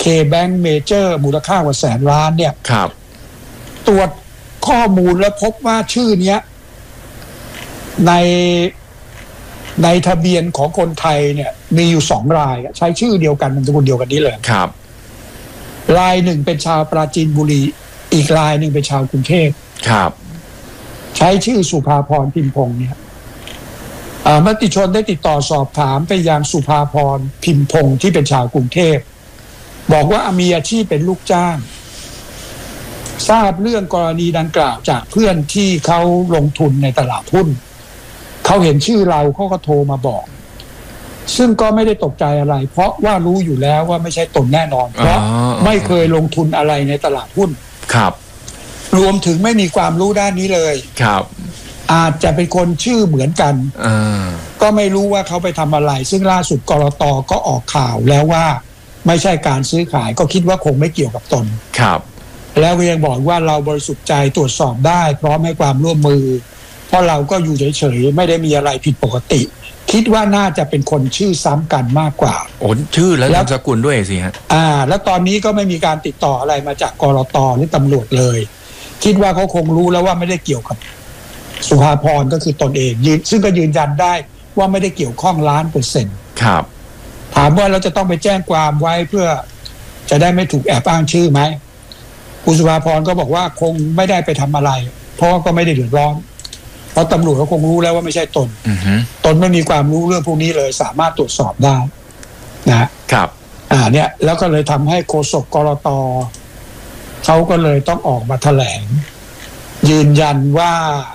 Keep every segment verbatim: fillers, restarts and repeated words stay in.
K-Bank Major มูลค่ากว่าแสนล้านเนี่ยครับตรวจข้อมูลแล้วพบว่าชื่อเนี้ยในในทะเบียนของคนไทยเนี่ยมีอยู่สองรายใช้ชื่อเดียวกันนามสกุลเดียวกันนี้เลยครับรายหนึ่งเป็นชาวปราจีนบุรีอีกรายหนึ่งเป็นชาวกรุงเทพครับใช้ชื่อสุภาพรพิมพงษ์เนี่ยมติชนได้ติดต่อสอบถามไปยังสุภาพรพิมพงษ์ที่เป็นชาวกรุงเทพบอกว่ามีอาชีพเป็นลูกจ้างทราบเรื่องกรณีดังกล่าวจากเพื่อนที่เขาลงทุนในตลาดหุ้นเขาเห็นชื่อเราเขาก็โทรมาบอกซึ่งก็ไม่ได้ตกใจอะไรเพราะว่ารู้อยู่แล้วว่าไม่ใช่ตนแน่นอนเพราะไม่เคยลงทุนอะไรในตลาดหุ้นครับรวมถึงไม่มีความรู้ด้านนี้เลยครับอาจจะเป็นคนชื่อเหมือนกันก็ไม่รู้ว่าเขาไปทำอะไรซึ่งล่าสุดกลต.ก็ออกข่าวแล้วว่าไม่ใช่การซื้อขายก็คิดว่าคงไม่เกี่ยวกับตนครับแล้วก็ยังบอกว่าเราบริสุทธิ์ใจตรวจสอบได้พร้อมให้ความร่วมมือเพราะเราก็อยู่เฉยๆไม่ได้มีอะไรผิดปกติคิดว่าน่าจะเป็นคนชื่อซ้ำกันมากกว่าโอ้ชื่อและนามสกุลด้วยสิฮะอ่าแล้วตอนนี้ก็ไม่มีการติดต่ออะไรมาจากกลต.หรือตำรวจเลยคิดว่าเขาคงรู้แล้วว่าไม่ได้เกี่ยวกับสุภาพรก็คือตนเองยืนซึ่งก็ยืนยันได้ว่าไม่ได้เกี่ยวข้องล้านเปอร์เซ็นต์ครับถามว่าเราจะต้องไปแจ้งความไว้เพื่อจะได้ไม่ถูกแอบอ้างชื่อไหมคุณสุภาพรก็บอกว่าคงไม่ได้ไปทำอะไรเพราะก็ไม่ได้เดือดร้อนเพราะตำรวจเขาคงรู้แล้วว่าไม่ใช่ตน uh-huh. ตนไม่มีความรู้เรื่องพวกนี้เลยสามารถตรวจสอบได้นะครับอ่าเนี่ยแล้วก็เลยทำให้โฆษกกลต.เขาก็เลยต้องออกมาแถลงยืนยันว่า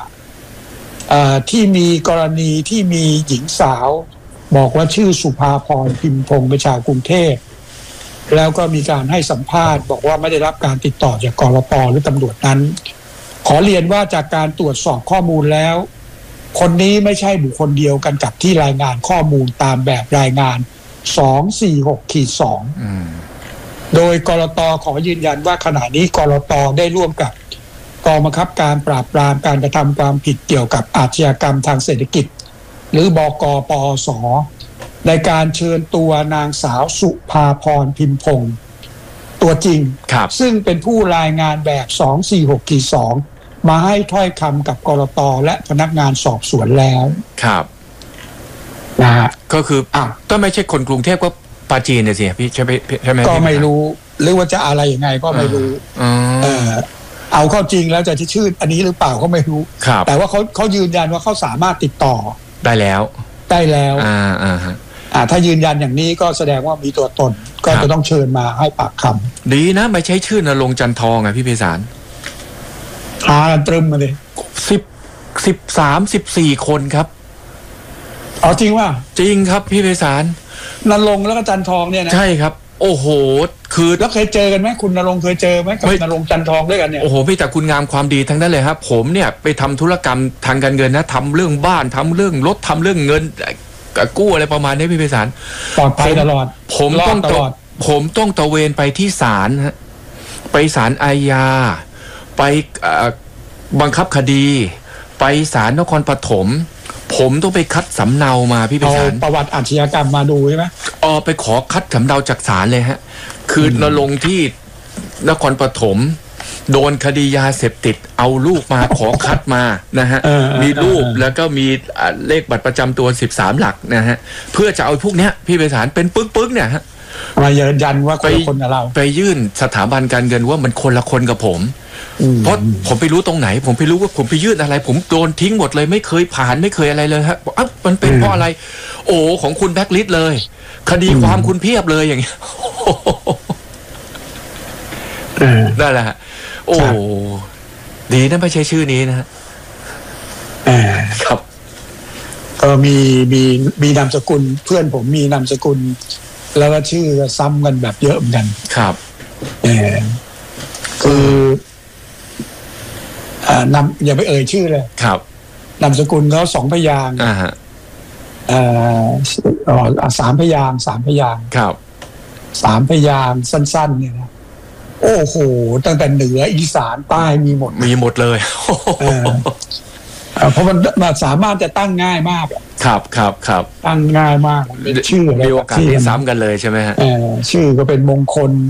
ที่มีกรณีที่มีหญิงสาวบอกว่าชื่อสุภาพรพิมพงษ์เป็นชาวกรุงเทพแล้วก็มีการให้สัมภาษณ์บอกว่าไม่ได้รับการติดต่อจากกลต.หรือตำรวจนั้นขอเรียนว่าจากการตรวจสอบข้อมูลแล้วคนนี้ไม่ใช่บุคคลเดียวกันกับที่รายงานข้อมูลตามแบบรายงาน สอง สี่ หก สอง โดยกลต.ขอยืนยันว่าขณะนี้กลต.ได้ร่วมกับกองบังคับการปราบปรามการกระทำความผิดเกี่ยวกับอาชญากรรมทางเศรษฐกิจหรือบก.ปอส.ในการเชิญตัวนางสาวสุภาพรพิมพงษ์ตัวจริงซึ่งเป็นผู้รายงานแบบ สอง สี่ หก สอง มาให้ถ้อยคำกับกลต.และพนักงานสอบสวนแล้วครับนะฮะก็คืออ่ะก็ไม่ใช่คนกรุงเทพก็ปาจีนเนี่ยสิพี่ใช่ไหมใช่ไหมก็ไม่รู้หรือว่าจะอะไรยังไงก็ไม่รู้เออเอาเข้าจริงแล้วจะชื่ออันนี้หรือเปล่าก็ไม่รู้แต่ว่าเขาเขายืนยันว่าเขาสามารถติดต่อได้แล้วได้แล้วอ่าอ่าฮะอ่าถ้ายืนยันอย่างนี้ก็แสดงว่ามีตัวตนก็จะต้องเชิญมาให้ปากคำดีนะไม่ใช่ชื่อนรงค์จันทองอ่ะพี่ไพศาลอ่าตรึมมาเลยสิบสิบสามสิบสี่คนครับอ๋อจริงว่าจริงครับพี่ไพศาลนรงค์แล้วก็จันทองเนี่ยนะใช่ครับโอ้โหคือแล้วเคยเจอกันไหมคุณนรงค์เคยเจอไหมกับนรงค์จันทองด้วยกันเนี่ยโอ้โหพี่แต่คุณงามความดีทั้งนั้นเลยครับผมเนี่ยไปทำธุรกรรมทางการเงินนะทำเรื่องบ้านทำเรื่องรถทำเรื่องเงินกู้อะไรประมาณนี้พี่ไพศาลปลอดภัยตลอดผมต้องตลอดผมต้องตะเวนไปที่ศาลฮะไปศาลอาญาไปบังคับคดีไปศาลนครปฐมผมต้องไปคัดสำเนามาพี่ไพศาลประวัติอาชญากรรมมาดูใช่ไหมอ๋อไปขอคัดสำเนาจากศาลเลยฮะคือนรงค์ที่นครปฐมโดนคดียาเสพติดเอาลูกมาขอคัดมานะฮะมีรูปแล้วก็มีเลขบัตรประจำตัวสิบสามหลักนะฮะเพื่อจะเอาพวกเนี้ยพี่ไพศาลเป็นปึ๊กๆเนี่ยฮะมายืนยันว่าคนละคนกับเราไปยื่นสถาบันการเงินว่ามันคนละคนกับผมเพราะผมไปรู้ตรงไหนผมไปรู้ว่าผมไปยื่นอะไรผมโดนทิ้งหมดเลยไม่เคยผ่านไม่เคยอะไรเลยฮะอ้าวมันเป็นเพราะอะไรโอ้ของคุณแบล็คลิสต์เลยคดีความคุณเพียบเลยอย่างเงี้ยนั่นแหละโอ้ดีนะไม่ใช่ชื่อนี้นะฮะครับเออมีมีมีนามสกุลเพื่อนผมมีนามสกุลแล้วก็ชื่อซ้ำกันแบบเยอะเหมือนกันครับเออคืออ่านำอย่าไปเอ่ยชื่อเลยครับนามสกุลเขาสองพยางค์อ่าฮะเอ่อสามพยางค์สามพยางค์ครับสามพยางค์สั้นๆเนี่ยนะโอ้โหตั้งแต่เหนืออีสานใต้มีหมดมีหมดเลยเออเพราะมันมันสามารถจะตั้งง่ายมากครับครับครับตั้งง่ายมากชื่ออะไรมีโอกาสที่ซ้ำกันเลยใช่ไหมฮะชื่อก็เป็นมงคล